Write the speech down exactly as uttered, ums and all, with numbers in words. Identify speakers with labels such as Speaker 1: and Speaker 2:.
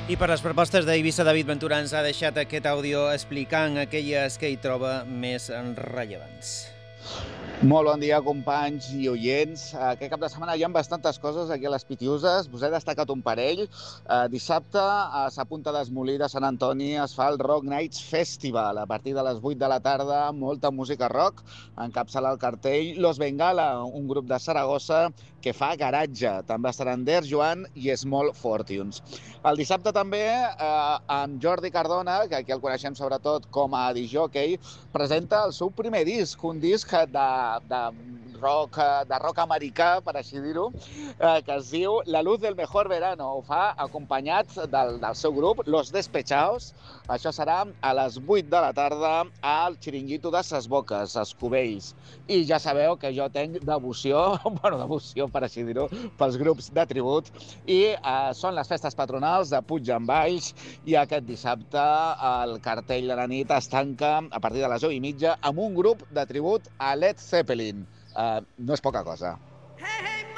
Speaker 1: I per les propostes d'Eivissa, David Ventura ens ha deixat aquest àudio explicant aquelles que hi troba més rellevants.
Speaker 2: Molt bon dia, companys i oients. Aquest cap de setmana hi ha bastantes coses aquí a les Pitiuses. Us he destacat un parell. Dissabte, a Sa Punta d'Esmolí de Sant Antoni, es fa el Rock Nights Festival. A partir de les vuit de la tarda, molta música rock. Encapçala el cartell Los Bengala, un grup de Saragossa que fa garatge. També estaran Der Joan i Small Fortunes. El dissabte també, eh, en Jordi Cardona, que aquí el coneixem sobretot com a discjòquei, presenta el seu primer disc, un disc de, de, rock, de rock americà, per així dir-ho, eh, que es diu La luz del mejor verano. Ho fa acompanyat del, del seu grup, Los Despechaos. Això serà a les vuit de la tarda al Xiringuito de Ses Boques, a Cubells. I ja sabeu que jo tenc devoció, bueno, devoció, per així dir-ho, pels grups de tribut. I eh, són les festes patronals de Puig en Valls i aquest dissabte el cartell de la nit es tanca a partir de les deu i mitja amb un grup de tribut a Led Zeppelin. Uh, no és poca cosa.